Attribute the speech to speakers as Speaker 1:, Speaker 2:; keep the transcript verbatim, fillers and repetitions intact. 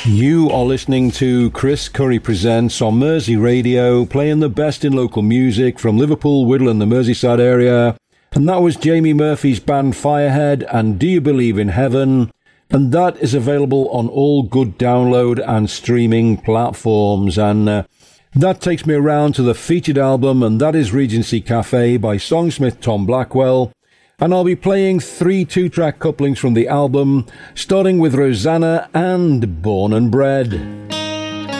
Speaker 1: You are listening to Chris Curry Presents on Mersey Radio, playing the best in local music from Liverpool, Whittle and the Merseyside area. And that was Jamie Murphy's band Firehead and Do You Believe in Heaven? And that is available on all good download and streaming platforms. And uh, that takes me around to the featured album, and that is Regency Cafe by songsmith Tom Blackwell. And I'll be playing three two-track couplings from the album, starting with Rosanna and Born and Bred.